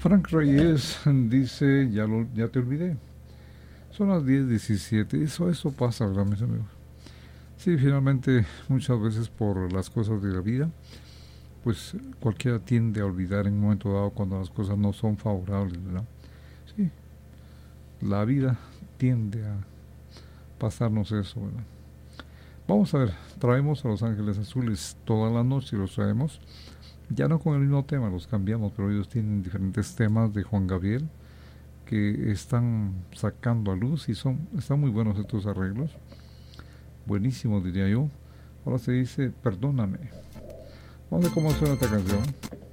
Frank Reyes dice, ya te olvidé. Son las 10:17. Eso pasa, ¿verdad, mis amigos? Sí, finalmente, muchas veces por las cosas de la vida, pues cualquiera tiende a olvidar en un momento dado cuando las cosas no son favorables, ¿verdad? Sí, la vida tiende a pasarnos eso, ¿verdad? Vamos a ver, traemos a Los Ángeles Azules toda la noche, los traemos, ya no con el mismo tema, los cambiamos, pero ellos tienen diferentes temas de Juan Gabriel que están sacando a luz y están muy buenos estos arreglos, buenísimos diría yo. Ahora se dice Perdóname. Vamos a ver cómo suena esta canción.